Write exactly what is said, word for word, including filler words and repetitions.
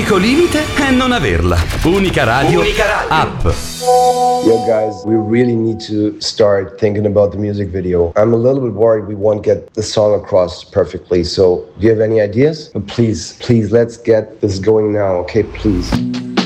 L'unico limite è non averla. Unica Radio, Unica Radio. App. Yo guys, we really need to start thinking about the music video. I'm a little bit worried we won't get the song across perfectly, so do you have any ideas? But please, please, let's get this going now, okay? Please.